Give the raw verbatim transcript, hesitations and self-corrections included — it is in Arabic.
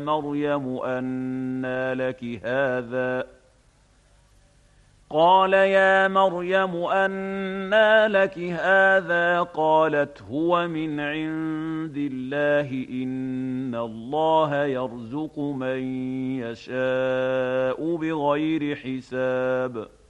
مريم أنى لك هذا قال يا مريم أنى لك هذا قالت هو من عند الله إن الله يرزق من يشاء بغير حساب